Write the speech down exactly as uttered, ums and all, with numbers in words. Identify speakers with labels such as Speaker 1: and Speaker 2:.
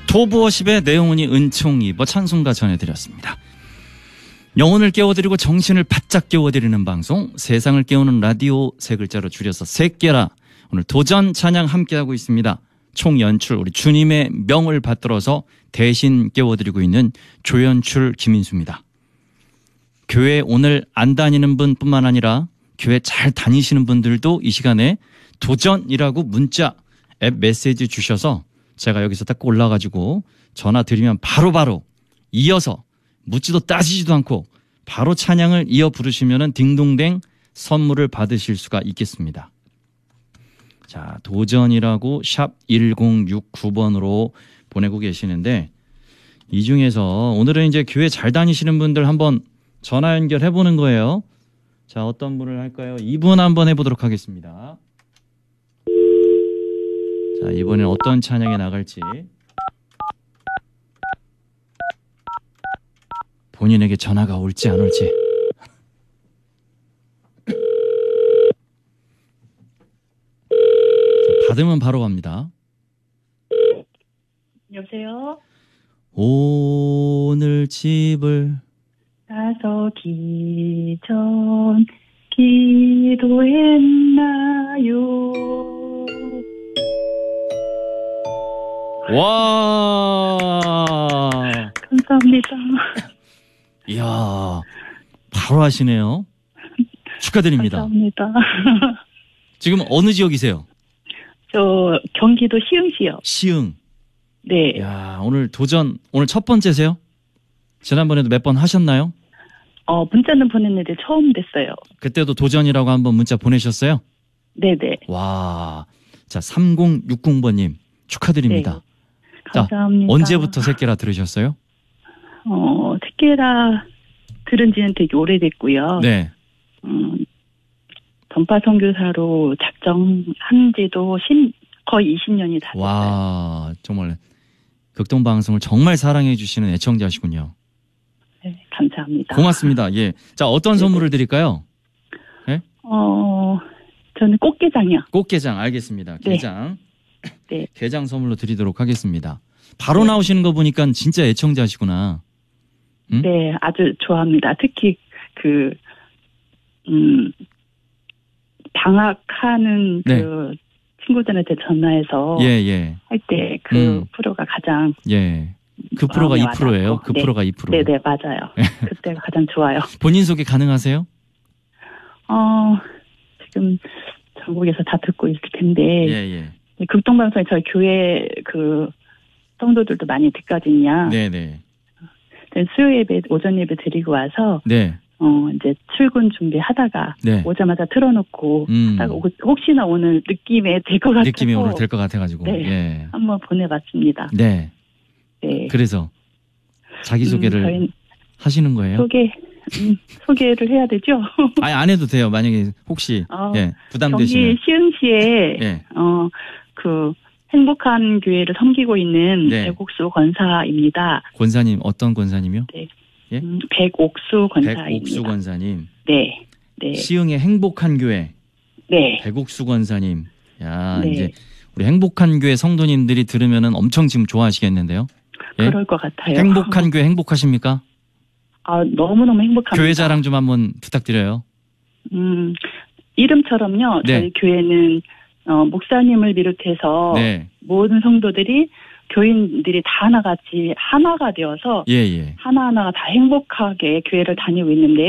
Speaker 1: 토부어십의 내용은이 은총이 뭐 찬송가 전해드렸습니다. 영혼을 깨워드리고 정신을 바짝 깨워드리는 방송, 세상을 깨우는 라디오, 세 글자로 줄여서 세깨라. 오늘 도전 찬양 함께하고 있습니다. 총연출 우리 주님의 명을 받들어서 대신 깨워드리고 있는 조연출 김인수입니다. 교회 오늘 안 다니는 분뿐만 아니라 교회 잘 다니시는 분들도 이 시간에 도전이라고 문자 앱 메시지 주셔서 제가 여기서 딱 올라가지고 전화 드리면 바로바로 이어서 묻지도 따지지도 않고 바로 찬양을 이어 부르시면은 딩동댕 선물을 받으실 수가 있겠습니다. 자, 도전이라고 샵 일공육구 번으로 보내고 계시는데 이 중에서 오늘은 이제 교회 잘 다니시는 분들 한번 전화 연결해 보는 거예요. 자, 어떤 분을 할까요? 이분 한번 해보도록 하겠습니다. 자, 이번엔 어떤 찬양이 나갈지. 본인에게 전화가 올지 안 올지. 자, 받으면 바로 갑니다.
Speaker 2: 여보세요?
Speaker 1: 오늘 집을
Speaker 2: 나서기 전 기도했나요?
Speaker 1: 와,
Speaker 2: 감사합니다.
Speaker 1: 이야, 바로 하시네요. 축하드립니다.
Speaker 2: 감사합니다.
Speaker 1: 지금 어느 지역이세요?
Speaker 2: 저 경기도 시흥시요.
Speaker 1: 시흥.
Speaker 2: 네.
Speaker 1: 야, 오늘 도전 오늘 첫 번째세요? 지난번에도 몇 번 하셨나요?
Speaker 2: 어, 문자는 보냈는데 처음 됐어요.
Speaker 1: 그때도 도전이라고 한번 문자 보내셨어요?
Speaker 2: 네네.
Speaker 1: 와, 자 삼공육공 번님 축하드립니다.
Speaker 2: 네. 감사합니다.
Speaker 1: 자, 언제부터 새끼라 들으셨어요?
Speaker 2: 어, 새끼라 들은 지는 되게 오래됐고요.
Speaker 1: 네.
Speaker 2: 음, 전파 선교사로 작정한 지도 신, 거의 이십 년이 다 됐어요.
Speaker 1: 와, 정말 극동방송을 정말 사랑해 주시는 애청자시군요.
Speaker 2: 네, 감사합니다.
Speaker 1: 고맙습니다. 예. 자, 어떤
Speaker 2: 네네.
Speaker 1: 선물을 드릴까요? 네?
Speaker 2: 어, 저는 꽃게장이요.
Speaker 1: 꽃게장 알겠습니다.
Speaker 2: 네.
Speaker 1: 게장.
Speaker 2: 네.
Speaker 1: 게장 선물로 드리도록 하겠습니다. 바로
Speaker 2: 네.
Speaker 1: 나오시는 거 보니까 진짜 애청자시구나. 응?
Speaker 2: 네, 아주 좋아합니다. 특히 그, 음, 방학하는
Speaker 1: 네.
Speaker 2: 그 친구들한테 전화해서
Speaker 1: 예, 예.
Speaker 2: 할 때 그
Speaker 1: 음.
Speaker 2: 프로가 가장
Speaker 1: 예. 그 프로가
Speaker 2: 마음에
Speaker 1: 이 퍼센트예요.
Speaker 2: 와닿고.
Speaker 1: 그
Speaker 2: 네.
Speaker 1: 프로가 이 퍼센트.
Speaker 2: 네네, 맞아요. 그때가 가장 좋아요.
Speaker 1: 본인 소개 가능하세요?
Speaker 2: 어, 지금 전국에서 다 듣고 있을 텐데,
Speaker 1: 예, 예.
Speaker 2: 극동방송에 저희 교회 그 성도들도 많이 듣거든요.
Speaker 1: 네, 네.
Speaker 2: 수요 예배, 오전 예배 드리고 와서,
Speaker 1: 네.
Speaker 2: 어, 이제 출근 준비하다가,
Speaker 1: 네.
Speaker 2: 오자마자 틀어놓고,
Speaker 1: 음.
Speaker 2: 하다가 혹시나 오늘 느낌에 될 것 같아서.
Speaker 1: 느낌이 오늘 될 것 같아가지고.
Speaker 2: 네.
Speaker 1: 예.
Speaker 2: 한번 보내봤습니다.
Speaker 1: 네.
Speaker 2: 네.
Speaker 1: 그래서 자기소개를
Speaker 2: 음, 저희는
Speaker 1: 하시는 거예요?
Speaker 2: 소개, 음, 소개를 해야 되죠?
Speaker 1: 아니, 안 해도 돼요. 만약에 혹시,
Speaker 2: 어,
Speaker 1: 예, 부담되시면.
Speaker 2: 경기 시흥시에,
Speaker 1: 예.
Speaker 2: 어, 그, 행복한 교회를 섬기고 있는
Speaker 1: 네.
Speaker 2: 백옥수 권사입니다.
Speaker 1: 권사님, 어떤 권사님이요?
Speaker 2: 네.
Speaker 1: 예?
Speaker 2: 음, 백옥수 권사입니다.
Speaker 1: 백옥수 권사님.
Speaker 2: 네. 네.
Speaker 1: 시흥의 행복한 교회.
Speaker 2: 네.
Speaker 1: 백옥수 권사님. 야,
Speaker 2: 네.
Speaker 1: 이제 우리 행복한 교회 성도님들이 들으면은 엄청 지금 좋아하시겠는데요? 예?
Speaker 2: 그럴 것 같아요.
Speaker 1: 행복한 교회 행복하십니까?
Speaker 2: 아, 너무너무 행복합니다.
Speaker 1: 교회 자랑 좀 한번 부탁드려요.
Speaker 2: 음, 이름처럼요.
Speaker 1: 네.
Speaker 2: 저희 교회는, 어, 목사님을 비롯해서
Speaker 1: 네.
Speaker 2: 모든 성도들이 교인들이 다 하나같이 하나가 되어서
Speaker 1: 예, 예.
Speaker 2: 하나하나가 다 행복하게 교회를 다니고 있는데요.